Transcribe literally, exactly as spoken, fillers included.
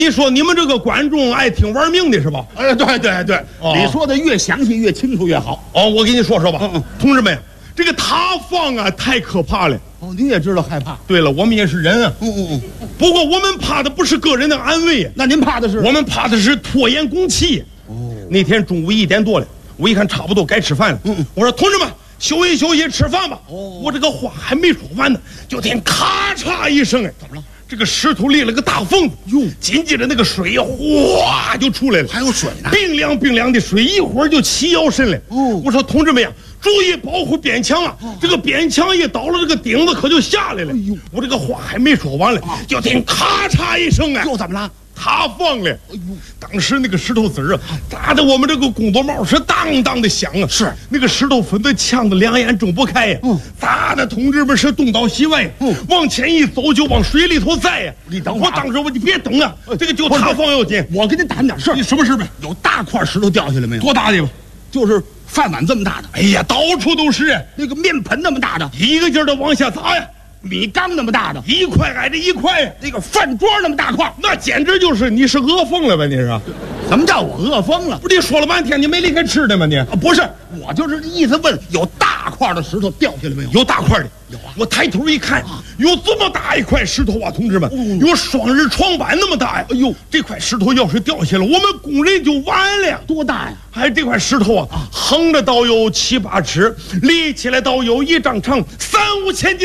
你说你们这个观众爱听玩命的是吧？ 哎，对对对， 哦你说的越详细越清楚越好。 哦，我给你说说吧， 嗯嗯同志们，这个塌方啊太可怕了。 哦，你也知道害怕。 对了，我们也是人啊， 嗯嗯嗯， 不过我们怕的不是个人的安危呀， 那您怕的是？ 我们怕的是拖延工期。 哦， 那天中午一点多了，我一看差不多该吃饭了， 嗯嗯我说同志们休息休息吃饭吧。 哦我这个话还没说完呢，就听咔嚓一声，哎，怎么了？这个石头裂了个大缝子，哟，紧接着那个水呀哗就出来了， 还有水呢。 冰凉冰凉的水，一会儿就齐腰深了。 哦我说同志们呀，注意保护边墙啊！这个边墙一倒了，这个顶子可就下来了。 哎呦我这个话还没说完了，就听咔嚓一声，哎， 又怎么了？ 塌方了。 哎呦， 当时那个石头子儿啊，打得我们这个工作帽是当当的响啊！ 是那个石头粉子呛得两眼睁不开呀！ 嗯打的同志们是东倒西歪， 嗯往前一走就往水里头栽呀！ 你等会儿啊我当时我你别等啊，这个就不是塌方要紧。 我跟您谈点事儿你。什么事呗？ 有大块石头掉下来没有？ 多大的吧？ 就是饭碗这么大的， 哎呀，到处都是啊， 那个面盆那么大的， 一个劲儿的往下砸呀， 米缸那么大的， 一块挨着一块呀， 那个饭桌那么大块。 那简直就是你是饿疯了吧？你是？ 什么叫我饿疯了？ 不是你说了半天，你没离开吃的吗？你啊，不是，我就是意思问，有大块的石头掉下来没有？ 有大块的， 有啊我抬头一看，有这么大一块石头啊，同志们， 嗯有双人床板那么大呀！哎呦，这块石头要是掉下来，我们工人就完了。 多大呀？ 还这块石头啊，横着倒有七八尺，立起来倒有一丈长，三五千斤。